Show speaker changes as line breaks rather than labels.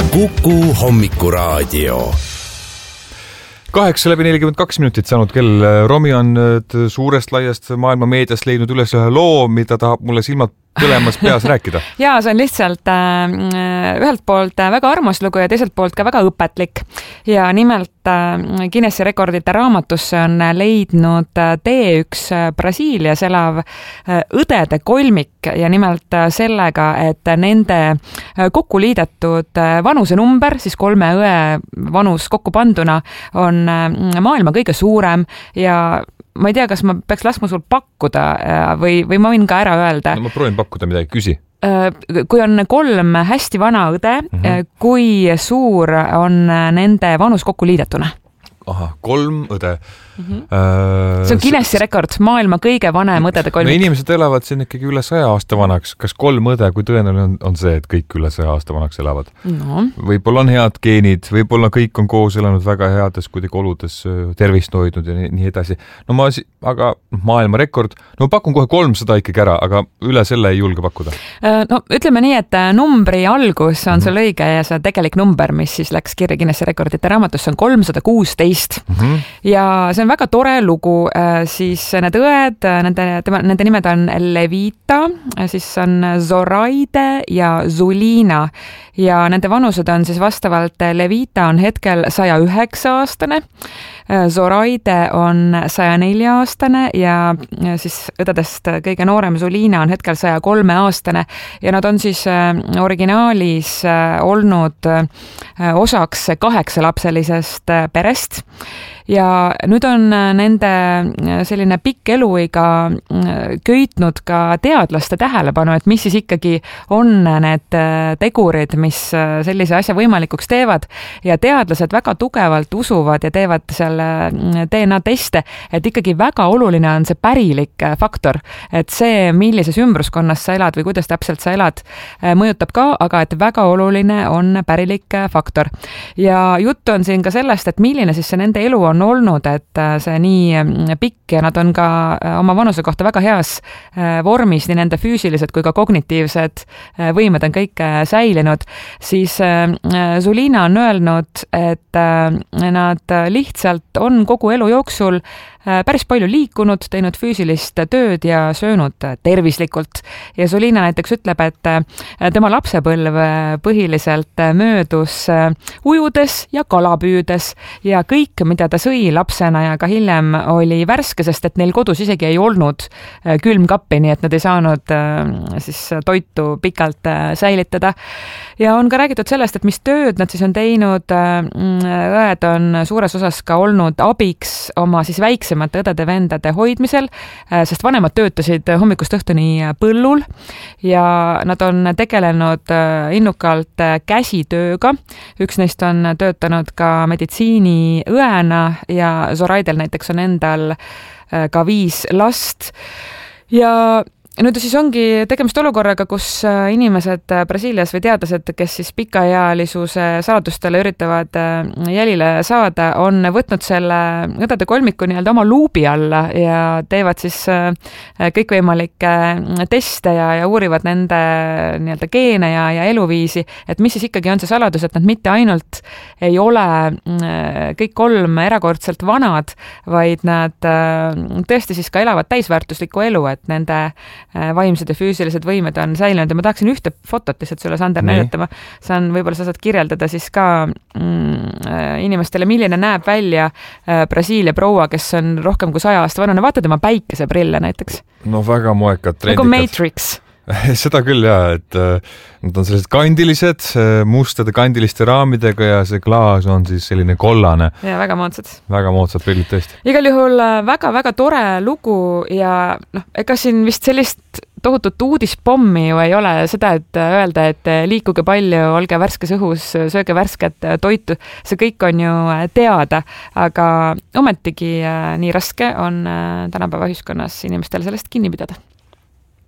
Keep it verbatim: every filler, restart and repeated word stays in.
Kuku hommikuraadio. Kaheksa läbi nelikümmend kaks minutit saanud kell. Romi on suurest laiast maailma meediast leidnud üles ühe loo, mida tahab mulle silmad põlemas peas rääkida.
Jaa, see on lihtsalt äh, ühelt poolt väga armaslugu ja teiselt poolt ka väga õpetlik. Ja nimelt äh, Guinessi rekordite raamatusse on leidnud D üks Brasiilias elav äh, õdede kolmik ja nimelt äh, sellega, et nende äh, kokku liidetud äh, vanusenumber, siis kolme õe vanus kokku panduna, on äh, maailma kõige suurem ja ma ei tea, kas ma peaks laskma sul pakkuda või, või ma võin ka ära öelda.
No ma proovin pakkuda midagi, küsi.
Kui on kolm hästi vana õde, mm-hmm. kui suur on nende vanus kokku liidetuna?
Aha, kolm õde.
Mm-hmm. Uh, see on Guinessi rekord, maailma kõige vanem õdede kolmik.
No inimesed elavad siin ikkagi üle saja aasta vanaks. Kas kolm õde, kui tõenäoline on, on see, et kõik üle saja aasta vanaks elavad?
No.
Võib-olla on head geenid, võib-olla kõik on koos elanud väga heades kuidagi oludes, tervist hoidnud ja nii, nii edasi. No ma, aga maailma rekord, no ma pakun kohe kolmsada ikkagi ära, aga üle selle ei julge pakkuda.
No ütleme nii, et numbri algus on mm-hmm. sul õige ja see tegelik number, mis siis läks kirja Guinessi rekordite raamatusse, on kolmsada kuusteist. Mm-hmm. Ja see on väga tore lugu, siis need õed, nende, nende nimed on Levita, siis on Zoraide ja Zulina ja nende vanused on siis vastavalt Levita on hetkel saja üheksa aastane, Zoraide on saja nelja aastane ja siis õdedest kõige noorem Zulina on hetkel saja kolme aastane ja nad on siis originaalis olnud osaks kaheksalapselisest perest. Ja nüüd on nende selline pikk eluiga köitnud ka teadlaste tähelepanu, et mis siis ikkagi on need tegurid, mis sellise asja võimalikuks teevad. Ja teadlased väga tugevalt usuvad ja teevad selle D N A teste, et ikkagi väga oluline on see pärilik faktor. Et see, millises ümbruskonnas sa elad või kuidas täpselt sa elad, mõjutab ka, aga et väga oluline on pärilik faktor. Ja jutt on siin ka sellest, et milline siis see nende elu on olnud, et see nii pikk ja nad on ka oma vanuse kohta väga heas vormis, nii nende füüsilised kui ka kognitiivsed võimed on kõik säilinud, siis Zulina on öelnud, et nad lihtsalt on kogu elu jooksul päris palju liikunud, teinud füüsilist tööd ja söönud tervislikult. Ja Zulina näiteks ütleb, et tema lapsepõlv põhiliselt möödus ujudes ja kalapüüdes ja kõik, mida ta sõi lapsena ja ka hiljem oli värske, sest et neil kodus isegi ei olnud külmkappi, nii et nad ei saanud siis toitu pikalt säilitada. Ja on ka räägitud sellest, et mis tööd nad siis on teinud. Õed on suures osas ka olnud abiks oma siis väiksemate õdede-vendade hoidmisel, sest vanemad töötasid hommikust õhtuni põllul ja nad on tegelenud innukalt käsitööga. Üks neist on töötanud ka meditsiiniõena ja Zoraidel näiteks on endal ka viis last. Ja nüüd siis ongi tegemist olukorraga, kus inimesed Brasiilias või teadlased, kes siis pikaealisuse saladustele üritavad jälile saada, on võtnud selle õdede kolmiku nii-öelda oma luubi alla ja teevad siis kõikvõimalikke teste ja, ja uurivad nende nii-öelda geene ja, ja eluviisi, et mis siis ikkagi on see saladus, et nad mitte ainult ei ole kõik kolm erakordselt vanad, vaid nad tõesti siis ka elavad täisväärtuslikku elu, et nende vaimsed ja füüsilised võimed on säilinud ja ma tahaksin ühte fotot lihtsalt sulle, Sander, näidata. Saan, võib-olla sa saad kirjeldada siis ka mm, inimestele, milline näeb välja äh, Brasiilia proua, kes on rohkem kui saja aasta vanane. Vaata tema päikeseprille näiteks.
No väga moekad, trendikad.
Nagu Matrix.
Seda küll jah, et nad on sellised kandilised, mustade kandiliste raamidega ja see klaas on siis selline kollane.
Ja väga moodsad.
Väga moodsad prillid tõesti.
Igal juhul väga-väga tore lugu ja noh, ega siin vist sellist tohutut uudispommi ju ei ole seda, et öelda, et liikuge palju, olge värskes õhus, sööge värsket toitu. See kõik on ju teada, aga ometigi nii raske on tänapäeva ühiskonnas inimestel sellest kinni pidada.